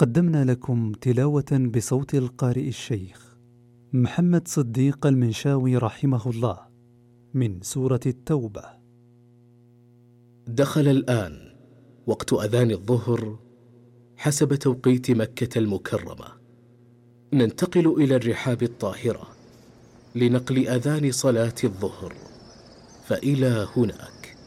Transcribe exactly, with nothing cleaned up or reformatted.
قدمنا لكم تلاوة بصوت القارئ الشيخ محمد صديق المنشاوي رحمه الله من سورة التوبة. دخل الآن وقت أذان الظهر حسب توقيت مكة المكرمة. ننتقل إلى الرحاب الطاهرة لنقل أذان صلاة الظهر، فإلى هناك.